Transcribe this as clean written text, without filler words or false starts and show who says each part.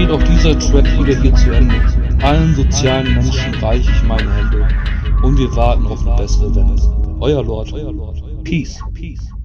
Speaker 1: geht auch dieser Track wieder hier zu Ende. Allen sozialen Menschen reiche ich meine Hände und wir warten auf eine bessere Welt. Euer Lord. Peace.